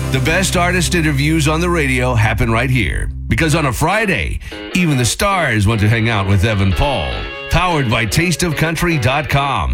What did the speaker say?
The best artist interviews on the radio happen right here. Because on a Friday, even the stars want to hang out with Evan Paul. Powered by tasteofcountry.com.